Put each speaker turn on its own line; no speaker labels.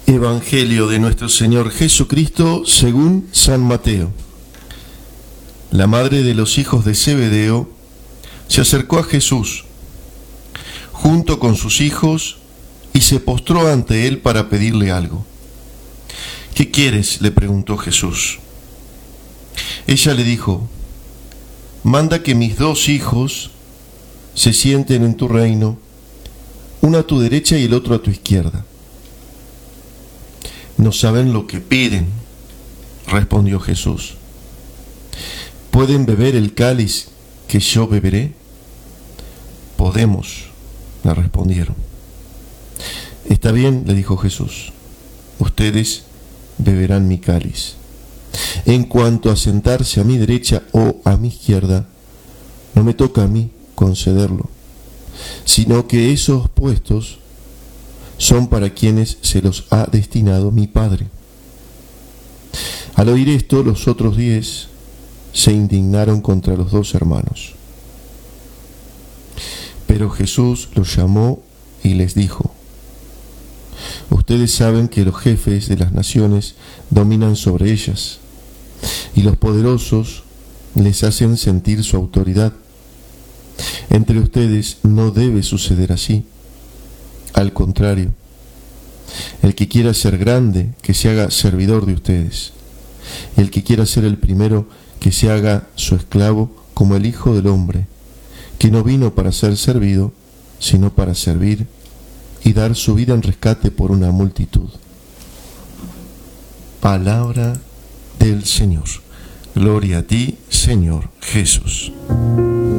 Evangelio de nuestro Señor Jesucristo según San Mateo. La madre de los hijos de Zebedeo se acercó a Jesús junto con sus hijos y se postró ante él para pedirle algo. ¿Qué quieres?, le preguntó Jesús. Ella le dijo: manda que mis 2 hijos se sienten en tu reino, uno a tu derecha y el otro a tu izquierda. No saben lo que piden, respondió Jesús. ¿Pueden beber el cáliz que yo beberé? Podemos, le respondieron. Está bien, le dijo Jesús, ustedes beberán mi cáliz. En cuanto a sentarse a mi derecha o a mi izquierda, no me toca a mí concederlo, sino que esos puestos son para quienes se los ha destinado mi Padre. Al oír esto, los otros 10 se indignaron contra los 2 hermanos. Pero Jesús los llamó y les dijo: ustedes saben que los jefes de las naciones dominan sobre ellas, y los poderosos les hacen sentir su autoridad. Entre ustedes no debe suceder así. Al contrario, el que quiera ser grande, que se haga servidor de ustedes. Y el que quiera ser el primero, que se haga su esclavo, como el Hijo del Hombre, que no vino para ser servido, sino para servir y dar su vida en rescate por una multitud. Palabra del Señor. Gloria a ti, Señor Jesús.